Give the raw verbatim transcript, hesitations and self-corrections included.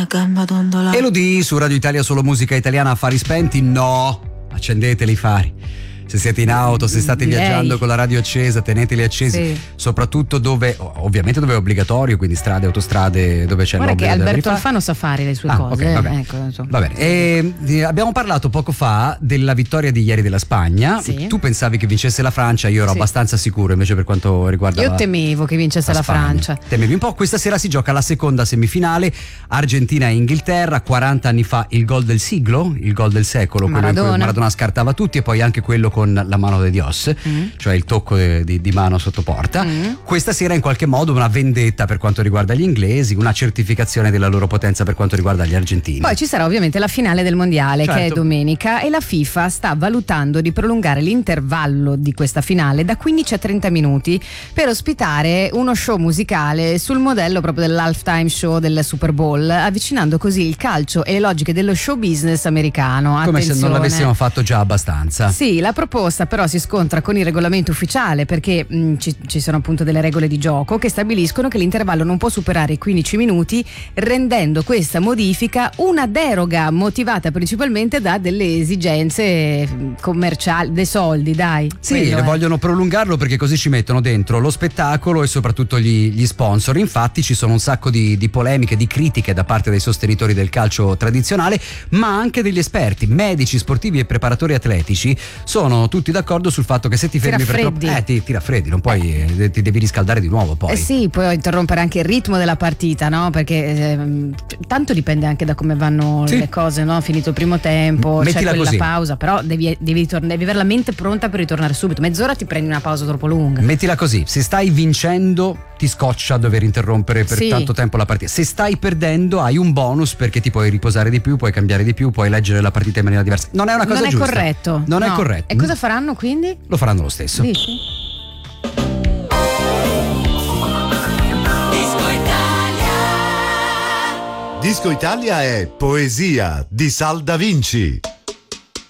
mia gamba dondola. Elodie su Radio Italia, solo musica italiana. Affari spenti? No, accendeteli i fari. Se siete in auto, se state Direi. viaggiando con la radio accesa, teneteli accesi, Sì. soprattutto dove, ovviamente dove è obbligatorio, quindi strade, autostrade, dove c'è Guarda che l'obbligo della Alberto rifà- Alfano sa fare le sue Ah, cose. ok, va bene. Ecco, insomma. Va bene. E, eh, abbiamo parlato poco fa della vittoria di ieri della Spagna. Sì. Tu pensavi che vincesse la Francia, io ero Sì. abbastanza sicuro invece per quanto riguarda Io la, temevo che vincesse la, Spagna. Francia. Temevi un po'. Questa sera si gioca la seconda semifinale, Argentina e Inghilterra. quaranta anni fa il gol del siglo, il gol del secolo, quello in cui Maradona. Maradona scartava tutti, e poi anche quello con la mano di Dios, Mm. cioè il tocco di, di- di mano sotto porta. Mm. Questa sera in qualche modo una vendetta per quanto riguarda gli inglesi, una certificazione della loro potenza per quanto riguarda gli argentini. Poi ci sarà ovviamente la finale del mondiale, che è Certo. domenica, e la FIFA sta valutando di prolungare l'intervallo di questa finale da quindici a trenta minuti per ospitare uno show musicale sul modello proprio dell'halftime show del Super Bowl, avvicinando così il calcio e le logiche dello show business americano. Come se non Attenzione. l'avessimo fatto già abbastanza. Sì, la proposta però si scontra con il regolamento ufficiale, perché mh, ci, ci sono appunto delle regole di gioco che stabiliscono che l'intervallo non può superare i quindici minuti, rendendo questa modifica una deroga motivata principalmente da delle esigenze mh, commerciali, dei soldi, dai. Sì, quello è. vogliono prolungarlo perché così ci mettono dentro lo spettacolo e soprattutto gli, gli sponsor. Infatti ci sono un sacco di, di polemiche, di critiche da parte dei sostenitori del calcio tradizionale, ma anche degli esperti, medici, sportivi e preparatori atletici sono tutti d'accordo sul fatto che se ti Ti fermi per troppo, raffreddi. eh, ti, ti raffreddi, non puoi, eh, ti devi riscaldare di nuovo poi. Eh sì, puoi interrompere anche il ritmo della partita, no? Perché ehm, tanto dipende anche da come vanno Sì. le cose, no? Finito il primo tempo, c'è Mettila quella così. pausa, però devi, devi, torn- devi avere la mente pronta per ritornare subito. Mezz'ora ti prendi una pausa troppo lunga. Mettila così, se stai vincendo ti scoccia dover interrompere per Sì. tanto tempo la partita. Se stai perdendo hai un bonus perché ti puoi riposare di più, puoi cambiare di più, puoi leggere la partita in maniera diversa. Non è una cosa non è giusta. corretto. Non è no. corretto. E cosa faranno quindi? Lo faranno lo stesso. Dici? Disco Italia è poesia di Sal Da Vinci.